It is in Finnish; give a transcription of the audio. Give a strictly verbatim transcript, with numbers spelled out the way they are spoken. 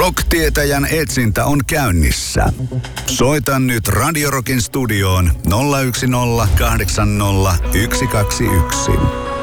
Rock-tietäjän etsintä on käynnissä. Soita nyt Radio Rockin studioon nolla yksi nolla kahdeksan nolla yksi kaksi yksi.